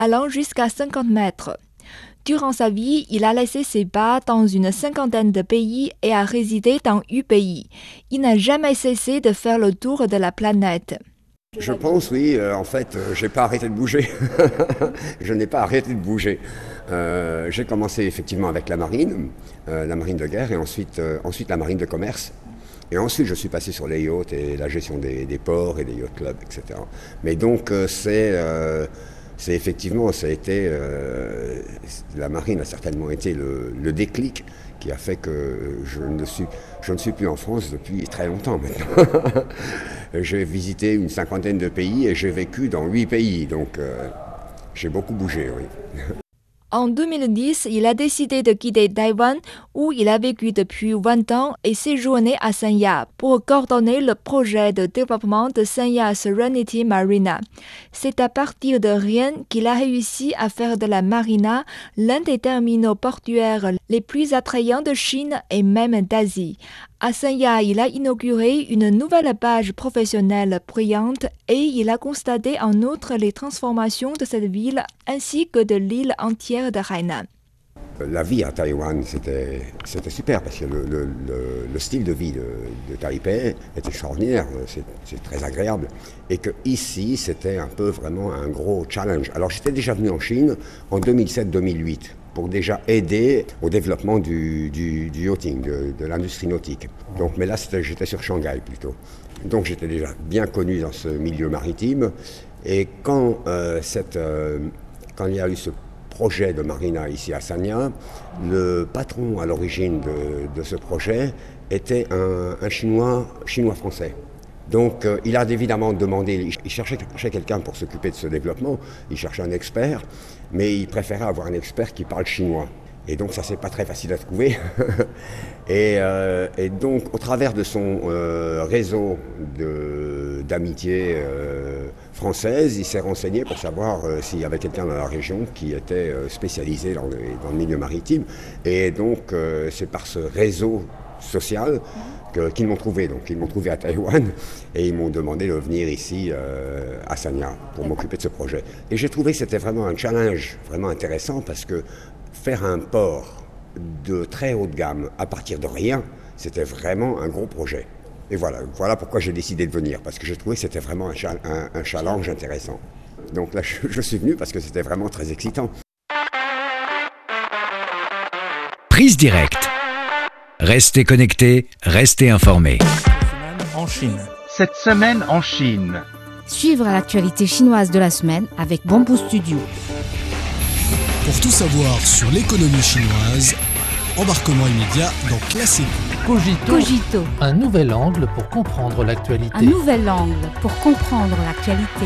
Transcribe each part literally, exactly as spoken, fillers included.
allant jusqu'à cinquante mètres. Durant sa vie, il a laissé ses pas dans une cinquantaine de pays et a résidé dans huit pays. Il n'a jamais cessé de faire le tour de la planète. Je pense, oui, euh, en fait, euh, j'ai pas arrêté de bouger. Je n'ai pas arrêté de bouger. Euh, j'ai commencé effectivement avec la marine, euh, la marine de guerre, et ensuite, euh, ensuite la marine de commerce. Et ensuite, je suis passé sur les yachts et la gestion des, des ports et des yacht clubs, et cetera. Mais donc, euh, c'est, euh, c'est effectivement, ça a été, euh, la marine a certainement été le, le déclic qui a fait que je ne suis, je ne suis plus en France depuis très longtemps maintenant. J'ai visité une cinquantaine de pays et j'ai vécu dans huit pays, donc euh, j'ai beaucoup bougé, oui. En deux mille dix, il a décidé de quitter Taïwan, où il a vécu depuis vingt ans, et séjourné à Sanya pour coordonner le projet de développement de Sanya Serenity Marina. C'est à partir de rien qu'il a réussi à faire de la marina l'un des terminaux portuaires les plus attrayants de Chine et même d'Asie. À Sanya, il a inauguré une nouvelle page professionnelle brillante et il a constaté en outre les transformations de cette ville ainsi que de l'île entière de Hainan. La vie à Taïwan, c'était, c'était super parce que le, le, le, le style de vie de, de Taipei est extraordinaire, c'est, c'est très agréable. Et que ici, c'était un peu vraiment un gros challenge. Alors j'étais déjà venu en Chine en deux mille sept deux mille huit. Pour déjà aider au développement du, du, du yachting, de, de l'industrie nautique. Donc, mais là, c'était, j'étais sur Shanghai plutôt. Donc j'étais déjà bien connu dans ce milieu maritime. Et quand, euh, cette, euh, quand il y a eu ce projet de marina ici à Sanya, le patron à l'origine de, de ce projet était un, un Chinois, Chinois-français. Donc euh, il a évidemment demandé, il cherchait, cherchait quelqu'un pour s'occuper de ce développement, il cherchait un expert, mais il préférait avoir un expert qui parle chinois. Et donc ça, c'est pas très facile à trouver. et, euh, et donc au travers de son euh, réseau de, d'amitié euh, française, il s'est renseigné pour savoir euh, s'il y avait quelqu'un dans la région qui était euh, spécialisé dans le, dans le milieu maritime. Et donc euh, c'est par ce réseau social Que, qu'ils m'ont trouvé. Donc ils m'ont trouvé à Taïwan et ils m'ont demandé de venir ici euh, à Sanya pour m'occuper de ce projet. Et j'ai trouvé que c'était vraiment un challenge vraiment intéressant parce que faire un port de très haute gamme à partir de rien, c'était vraiment un gros projet. Et voilà, voilà pourquoi j'ai décidé de venir, parce que j'ai trouvé que c'était vraiment un, cha- un, un challenge intéressant. Donc là, je, je suis venu parce que c'était vraiment très excitant. Prise directe. Restez connectés, restez informés. En Chine. Cette semaine en Chine. Suivre l'actualité chinoise de la semaine avec Bamboo Studio. Pour tout savoir sur l'économie chinoise, embarquement immédiat dans Classico. Cogito. Cogito. Un nouvel angle pour comprendre l'actualité. Un nouvel angle pour comprendre l'actualité.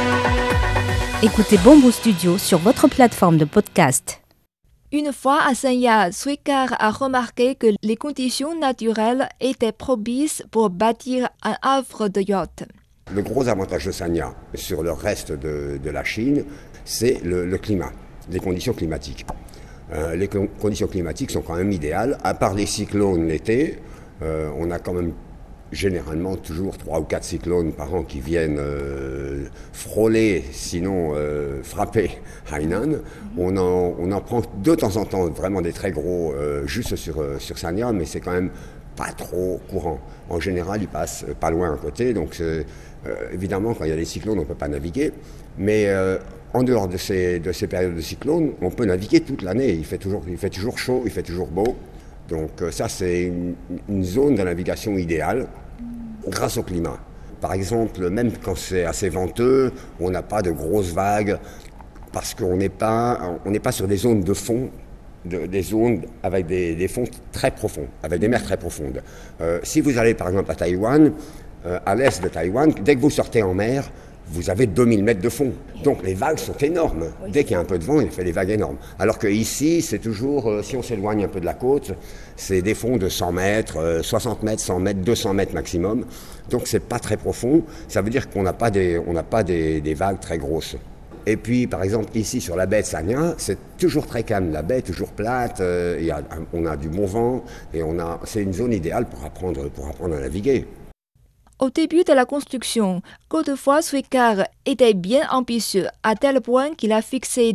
Écoutez Bamboo Studio sur votre plateforme de podcast. Une fois à Sanya, Suikar a remarqué que les conditions naturelles étaient propices pour bâtir un havre de yacht. Le gros avantage de Sanya sur le reste de, de la Chine, c'est le, le climat, les conditions climatiques. Euh, les cl- conditions climatiques sont quand même idéales. À part les cyclones l'été, euh, on a quand même généralement toujours trois ou quatre cyclones par an qui viennent euh, frôler, sinon euh, frapper Hainan. On en, on en prend de temps en temps vraiment des très gros euh, juste sur, euh, sur Sanya, mais c'est quand même pas trop courant. En général, ils passent pas loin à côté, donc c'est, euh, évidemment, quand il y a des cyclones, on ne peut pas naviguer. Mais euh, en dehors de ces, de ces périodes de cyclones, on peut naviguer toute l'année. Il fait toujours, il fait toujours chaud, il fait toujours beau. Donc euh, ça, c'est une, une zone de navigation idéale grâce au climat. Par exemple, même quand c'est assez venteux, on n'a pas de grosses vagues parce qu'on n'est pas, on n'est pas sur des zones de fond, de, des zones avec des, des fonds très profonds, avec des mers très profondes. Euh, si vous allez par exemple à Taïwan, euh, à l'est de Taïwan, dès que vous sortez en mer, vous avez deux mille mètres de fond. Donc les vagues sont énormes. Dès qu'il y a un peu de vent, il fait des vagues énormes. Alors qu'ici, c'est toujours, euh, si on s'éloigne un peu de la côte, c'est des fonds de cent mètres, euh, soixante mètres, cent mètres, deux cents mètres maximum. Donc c'est pas très profond. Ça veut dire qu'on n'a pas des, on n'a pas des, des vagues très grosses. Et puis, par exemple, ici, sur la baie de Sanya, c'est toujours très calme. La baie est toujours plate, euh, y a, on a du bon vent, et on a, c'est une zone idéale pour apprendre, pour apprendre à naviguer. Au début de la construction, Godefroy Sweeckart était bien ambitieux à tel point qu'il a fixé